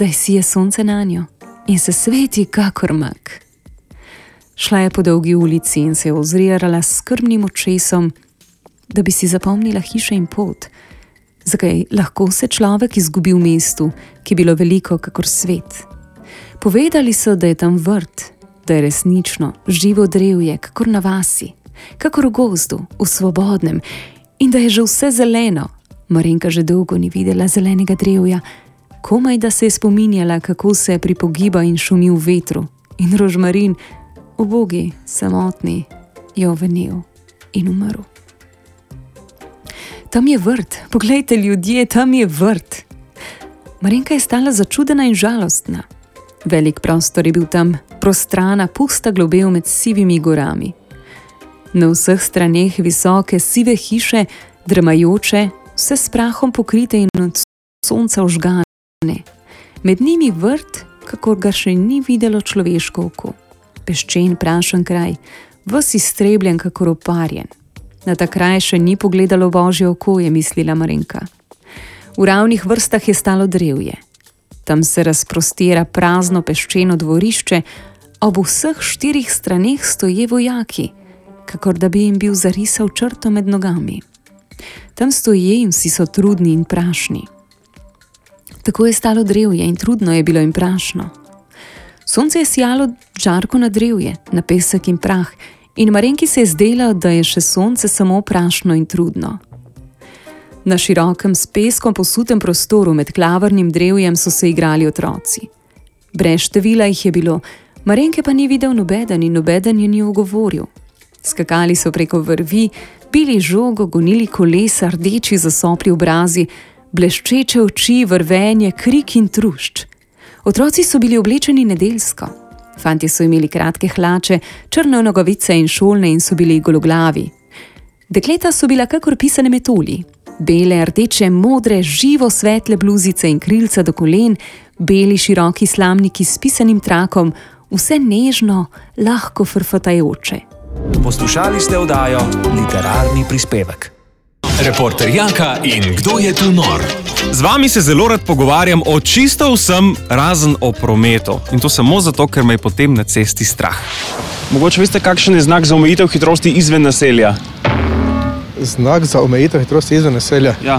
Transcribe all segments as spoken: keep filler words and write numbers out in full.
zdaj sije sonce nanjo in se sveti kakor mak. Šla je po dolgi ulici in se je ozrirala s skrbnim očesom, da bi si zapomnila hiše in pot, zakaj lahko se človek izgubi v mestu, ki je bilo veliko kakor svet. Povedali so, da je tam vrt, da je resnično živo drevje, kakor na vasi, kakor v gozdu, v svobodnem, in da je že vse zeleno. Marinka že dolgo ni videla zelenega drevja, komaj da se je spominjala, kako se pripogiba in šumi v vetru, in rožmarin, ubogi, samotni, je ovenel in umrl. Tam je vrt, poglejte ljudje, tam je vrt. Marinka je stala začudena in žalostna. Velik prostor je bil tam, prostrana, pusta globel med sivimi gorami. Na vseh straneh visoke, sive hiše, dremajoče, vse s prahom pokrite in od sonca ožgane. Med njimi vrt, kakor ga še ni videlo človeško oko. Peščen, prašen kraj, ves iztrebljen kakor oparjen. Na ta kraj še ni pogledalo Božje oko, je mislila Marinka. V ravnih vrstah je stalo drevje. Tam se razprostira prazno peščeno dvorišče, ob vseh štirih straneh stoje vojaki, kakor da bi jim bil zarisal črto med nogami. Tam stoje in vsi so trudni in prašni. Tako je stalo drevje in trudno je bilo in prašno. Sonce je sijalo žarko na drevje, na pesek in prah, in Marinki se je zdelo, da je še sonce samo prašno in trudno. Na širokem s peskom posutem prostoru med klavrnim drevjem so se igrali otroci. Brez števila jih je bilo, Marinke pa ni videl nobeden in nobeden je ni ogovoril. Skakali so preko vrvi, bili žogo, gonili kolesa, rdeči zasopli obrazi, bleščeče oči, vrvenje, krik in trušč. Otroci so bili oblečeni nedeljsko. Fantje so imeli kratke hlače, črne nogavice in šolne in so bili gologlavi. Dekleta so bila kakor pisane metulji. Bele, rdeče, modre, živo svetle bluzice in krilca do kolen, beli široki slamniki s pisanim trakom, vse nežno, lahko frfatajoče. Poslušali ste oddajo Literarni prispevek. Reporter Janka in Kdo je tu nor? Z vami se zelo rad pogovarjam o čisto vsem, razen o prometu. In to samo zato, ker me je potem na cesti strah. Mogoče veste, kakšen je znak za omejitev hitrosti izven naselja? Znak za omejitev hitrosti izven naselja? Ja.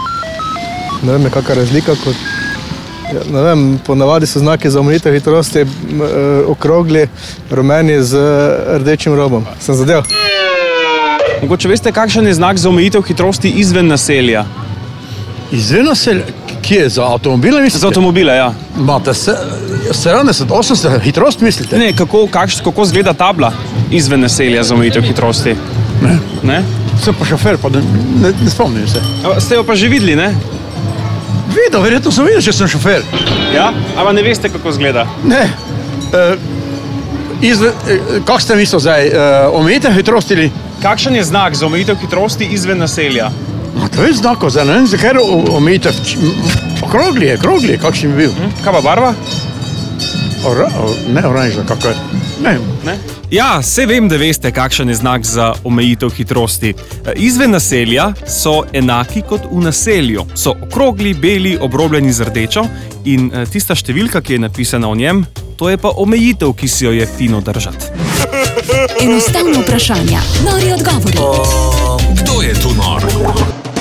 Ne vem, kakšna razlika kot... Ja, ne vem, ponavadi so znaki za omejitev hitrosti e, okrogli, rumeni z rdečim robom. Sem zadev? Mogoče veste, kakšen je znak za omejitev hitrosti izven naselja? Izven naselja? Kje? Za avtomobile mislite? Za avtomobile, ja. Imate sedemdeset, osemdeset hitrost mislite? Ne, kako, kakš, kako zgleda tabla izven naselja za omejitev hitrosti? Ne. Ne? Sem pa šofer, pa ne, ne, ne spomnim se. A, ste jo pa že videli, ne? Videl, verjetno sem videl, če sem šofer. Ja? Ama ne veste, kako zgleda? Ne. E, izven, e, kak ste mislili zdaj? E, omejitev hitrosti ili? Kakšen je znak za omejitev hitrosti izven naselja? Ma to je znako, zdaj ne vem, zakaj omejitev. Okrogli je, okrogli je, kakšen bi bil. Hm? Kaj pa barva? Ora, ne, oranžna, kako je. Ne. Ne? Ja, se vem, da veste, kakšen je znak za omejitev hitrosti. Izven naselja so enaki kot v naselju. So okrogli, beli, obrobljeni z rdečo in tista številka, ki je napisana v njem, to je pa omejitev, ki si jo je fino držati. Enostavno vprašanja, nori odgovori. Kdo je tu nor?